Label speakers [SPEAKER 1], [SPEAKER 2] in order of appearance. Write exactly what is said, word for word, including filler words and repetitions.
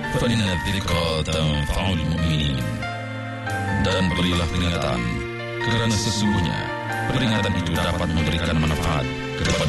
[SPEAKER 1] فإن الذكرى تنفع المؤمنين. Dan berilah peringatan, kerana sesungguhnya peringatan itu dapat memberikan manfaat kepada